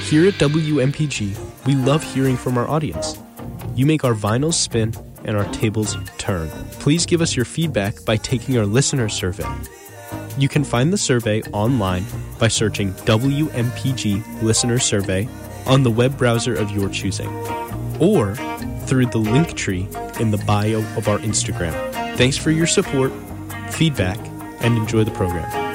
Here at WMPG, we love hearing from our audience. You make our vinyls spin and our tables turn. Please give us your feedback by taking our listener survey. You can find the survey online by searching WMPG Listener Survey on the web browser of your choosing, or through the link tree in the bio of our Instagram. Thanks for your support, feedback, and enjoy the program.